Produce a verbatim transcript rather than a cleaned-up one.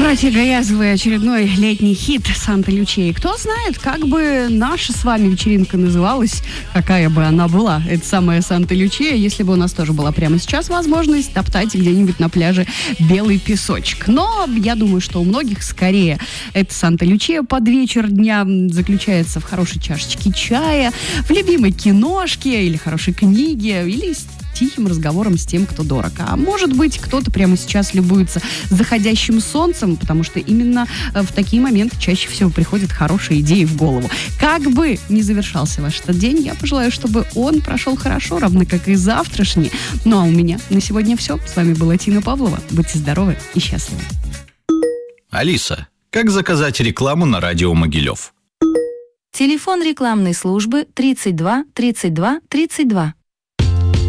Братья Гаязовы, очередной летний хит «Санта-Лючия». Кто знает, как бы наша с вами вечеринка называлась, какая бы она была, эта самая «Санта-Лючия», если бы у нас тоже была прямо сейчас возможность топтать где-нибудь на пляже белый песочек. Но я думаю, что у многих скорее эта «Санта-Лючия» под вечер дня заключается в хорошей чашечке чая, в любимой киношке или хорошей книге, или с тихим разговором с тем, кто дорог. А может быть, кто-то прямо сейчас любуется заходящим солнцем, потому что именно в такие моменты чаще всего приходят хорошие идеи в голову. Как бы ни завершался ваш этот день, я пожелаю, чтобы он прошел хорошо, равно как и завтрашний. Ну а у меня на сегодня все. С вами была Тина Павлова. Будьте здоровы и счастливы. Алиса, как заказать рекламу на радио Могилев? Телефон рекламной службы тридцать два тридцать два тридцать два.